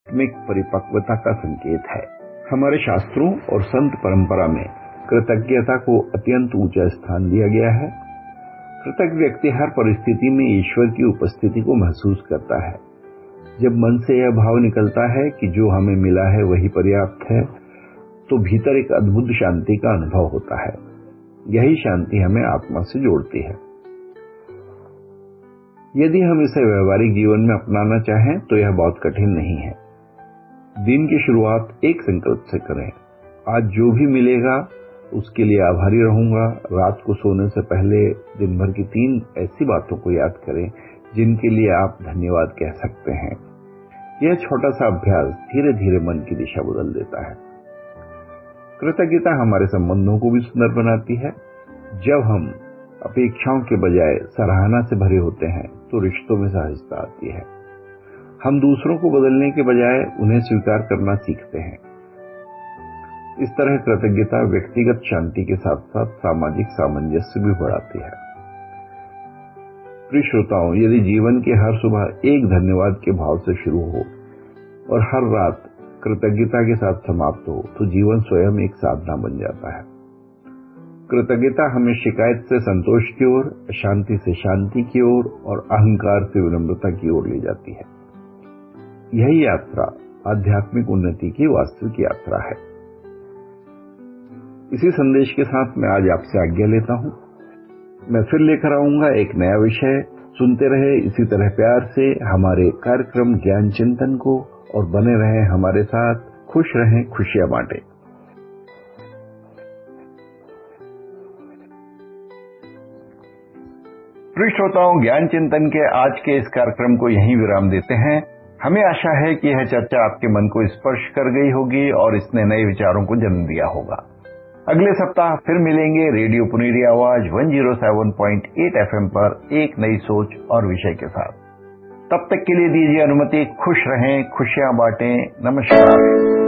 आध्यात्मिक परिपक्वता का संकेत है। हमारे शास्त्रों और संत परंपरा में कृतज्ञता को अत्यंत ऊंचा स्थान दिया गया है। कृतज्ञ व्यक्ति हर परिस्थिति में ईश्वर की उपस्थिति को महसूस करता है। जब मन से यह भाव निकलता है कि जो हमें मिला है वही पर्याप्त है, तो भीतर एक अद्भुत शांति का अनुभव होता है। यही शांति हमें आत्मा से जोड़ती है। यदि हम इसे व्यवहारिक जीवन में अपनाना चाहें तो यह बहुत कठिन नहीं है। दिन की शुरुआत एक संकल्प से करें। आज जो भी मिलेगा उसके लिए आभारी रहूंगा। रात को सोने से पहले दिन भर की 3 ऐसी बातों को याद करें जिनके लिए आप धन्यवाद कह सकते हैं। यह छोटा सा अभ्यास धीरे धीरे मन की दिशा बदल देता है। कृतज्ञता हमारे संबंधों को भी सुंदर बनाती है। जब हम अपेक्षाओं के बजाय सराहना से भरे होते हैं तो रिश्तों में सहजता आती है। हम दूसरों को बदलने के बजाय उन्हें स्वीकार करना सीखते हैं। इस तरह कृतज्ञता व्यक्तिगत शांति के साथ साथ सामाजिक सामंजस्य भी बढ़ाती है। प्रिय श्रोताओं, यदि जीवन की हर सुबह एक धन्यवाद के भाव से शुरू हो और हर रात कृतज्ञता के साथ समाप्त हो तो जीवन स्वयं एक साधना बन जाता है। कृतज्ञता हमें शिकायत से संतोष की ओर, अशांति से शांति की ओर और अहंकार से विनम्रता की ओर ले जाती है। यही यात्रा आध्यात्मिक उन्नति की वास्तविक यात्रा है। इसी संदेश के साथ मैं आज आपसे आज्ञा लेता हूं। मैं फिर लेकर आऊंगा एक नया विषय। सुनते रहे इसी तरह प्यार से हमारे कार्यक्रम ज्ञान चिंतन को और बने रहे हमारे साथ। खुश रहें, खुशियां बांटें। प्रिय श्रोताओं, ज्ञान चिंतन के आज के इस कार्यक्रम को यहीं विराम देते हैं। हमें आशा है कि यह चर्चा आपके मन को स्पर्श कर गई होगी और इसने नए विचारों को जन्म दिया होगा। अगले सप्ताह फिर मिलेंगे रेडियो पुनेरी आवाज 107.8 FM पर एक नई सोच और विषय के साथ। तब तक के लिए दीजिए अनुमति। खुश रहें, खुशियां बांटें। नमस्कार।